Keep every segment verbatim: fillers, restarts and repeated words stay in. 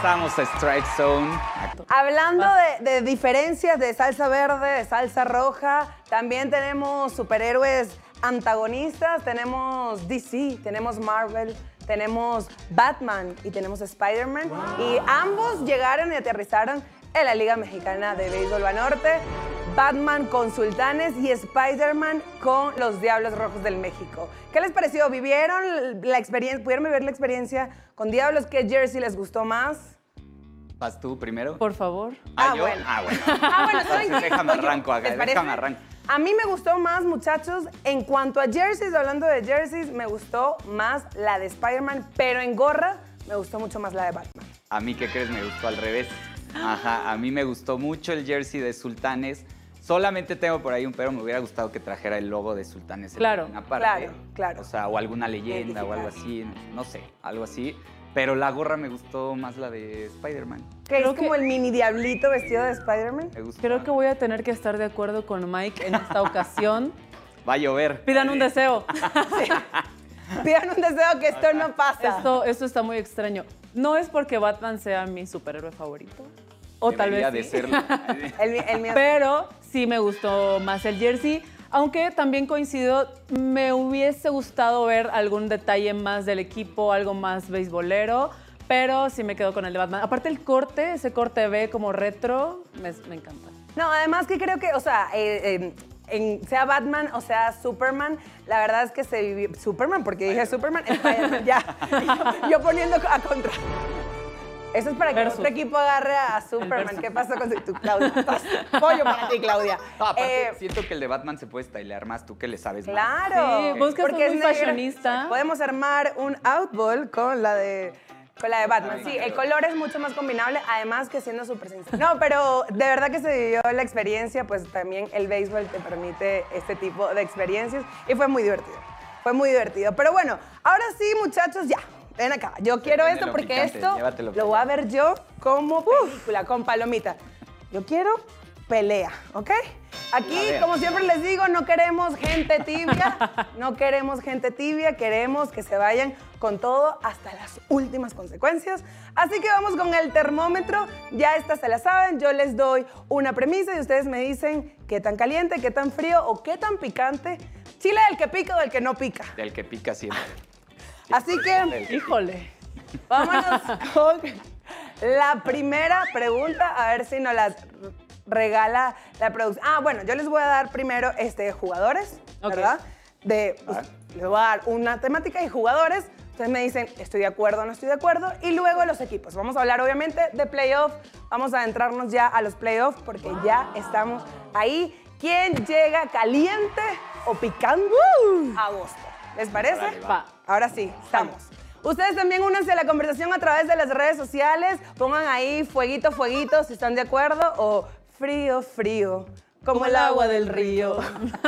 regresamos a Strike Zone. Hablando de, de diferencias de salsa verde, de salsa roja, también tenemos superhéroes antagonistas, tenemos D C, tenemos Marvel, tenemos Batman y tenemos Spider-Man. Wow. Y ambos llegaron y aterrizaron en la Liga Mexicana de Béisbol Banorte. Batman con Sultanes y Spider-Man con los Diablos Rojos del México. ¿Qué les pareció? ¿Vivieron la experiencia, pudieron vivir la experiencia con Diablos? ¿Qué jersey les gustó más? ¿Vas tú primero? Por favor. Ah, Ah, ¿yo? bueno. Ah, bueno. Ah, bueno, ¿saben qué? Déjame arranco, ¿Les acá, parece? déjame arranco. A mí me gustó más, muchachos, en cuanto a jerseys, hablando de jerseys, me gustó más la de Spider-Man, pero en gorra me gustó mucho más la de Batman. A mí, ¿qué crees? Me gustó al revés. Ajá, a mí me gustó mucho el jersey de Sultanes. Solamente tengo por ahí un pero, me hubiera gustado que trajera el logo de Sultanes en Claro, alguna parte. claro, claro. O sea, o alguna leyenda o algo así, no sé, algo así. Pero la gorra me gustó más la de Spider-Man. Que es Creo como que- el mini diablito vestido de Spider-Man. Me gustó. Creo que voy a tener que estar de acuerdo con Mike en esta ocasión. Va a llover. Pidan un deseo. Pidan un deseo que esto no pasa. Esto, esto está muy extraño. No es porque Batman sea mi superhéroe favorito. O tal Debería vez de sí. serlo. El, mi- el mío. Pero sí me gustó más el jersey. Aunque también coincido, me hubiese gustado ver algún detalle más del equipo, algo más beisbolero. Pero sí me quedo con el de Batman. Aparte el corte, ese corte B como retro, me, me encanta. No, además que creo que, o sea, eh, eh, en- sea Batman o sea Superman, la verdad es que se vivió... Superman, porque dije Superman, Spider-Man, ya. Y yo, yo poniendo a contra. Eso es para que Versus. otro equipo agarre a Superman. ¿Qué pasa con tu Claudia? Pollo para ti, Claudia. No, aparte, Eh, siento que el de Batman se puede stylear más, tú que le sabes más. Claro. Sí, vos que sos muy negra. fashionista. Podemos armar un outball con la de con la de Batman. Sí, el color es mucho más combinable, además que siendo súper sencillo. No, pero de verdad que se vivió la experiencia, pues también el béisbol te permite este tipo de experiencias y fue muy divertido. Fue muy divertido. Pero bueno, ahora sí, muchachos, ya. Ven acá. Yo quiero viene esto lo porque picante, esto llévatelo lo voy a ver yo como película, con palomita. Yo quiero pelea, ¿ok? Aquí, A ver. como siempre les digo, no queremos gente tibia, no queremos gente tibia, queremos que se vayan con todo hasta las últimas consecuencias. Así que vamos con el termómetro, ya esta se la saben, yo les doy una premisa y ustedes me dicen qué tan caliente, qué tan frío o qué tan picante. Chile del que pica o del que no pica. Del que pica siempre. Así que Del que- Híjole. vámonos con la primera pregunta, a ver si nos las regala la producción. Ah, bueno, yo les voy a dar primero este, jugadores, Ok. ¿verdad? De, pues, Ah. les voy a dar una temática y jugadores. Ustedes me dicen, estoy de acuerdo o no estoy de acuerdo. Y luego los equipos. Vamos a hablar, obviamente, de playoff. Vamos a adentrarnos ya a los playoffs porque ya estamos ahí. ¿Quién llega caliente o picante? Agosto. ¿Les parece? Órale, va. Va. Ahora sí, estamos. Ustedes también únanse a la conversación a través de las redes sociales. Pongan ahí fueguito, fueguito, si están de acuerdo. O frío, frío, como, el agua del río.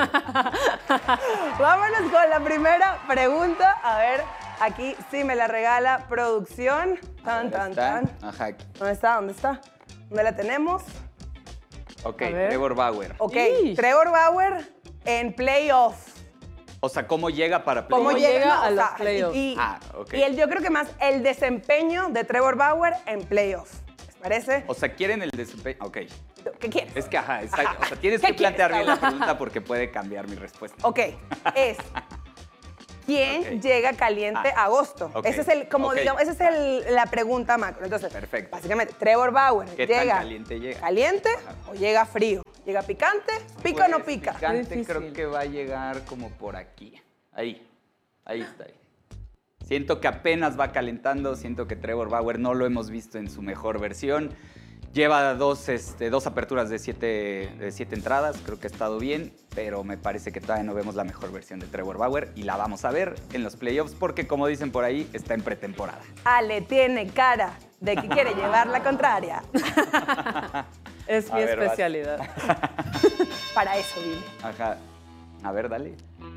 Vámonos con la primera pregunta. A ver, aquí sí me la regala producción. Tan, tan, Está. tan. Ajá. ¿Dónde está? ¿Dónde está? ¿Dónde la tenemos? Ok, A ver. Trevor Bauer. Ok, Ish. Trevor Bauer en playoff. O sea, ¿cómo llega para ¿Cómo ¿Cómo playoff? llega, llega no, a o los sea, playoffs? Y, Ah, ok. y el, yo creo que más el desempeño de Trevor Bauer en playoffs. ¿Les parece? O sea, ¿quieren el desempeño? Ok. ¿Qué quieres? Es que, ajá, exacto. Ajá. O sea, tienes ¿Qué que plantear quieres, bien la Claudia? pregunta porque puede cambiar mi respuesta. Ok, es ¿quién Ok. llega caliente Ah, a agosto? ok, Ese es el, como ok. digamos, esa es el- la pregunta macro. Entonces, Perfecto. básicamente, Trevor Bauer ¿Qué tan llega caliente llega? ¿Caliente Ajá. o llega frío? ¿Llega picante? ¿Pica o no Pues, pica? Picante Difícil. creo que va a llegar como por aquí. Ahí. Ahí está. Ahí. Siento que apenas va calentando. Siento que Trevor Bauer no lo hemos visto en su mejor versión. Lleva dos, este, dos aperturas de siete, de siete entradas. Creo que ha estado bien. Pero me parece que todavía no vemos la mejor versión de Trevor Bauer. Y la vamos a ver en los playoffs porque, como dicen por ahí, está en pretemporada. Ale tiene cara de que quiere llevar la contraria. Es A mi ver, vas. especialidad. Para eso vive. Ajá. A ver, dale.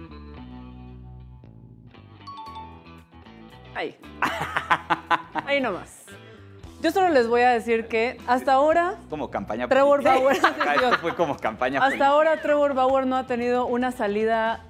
Ahí. Ahí nomás. Yo solo les voy a decir que hasta ahora, Como campaña Trevor política. Bauer. Ajá, esto fue como campaña hasta política. ahora Trevor Bauer no ha tenido una salida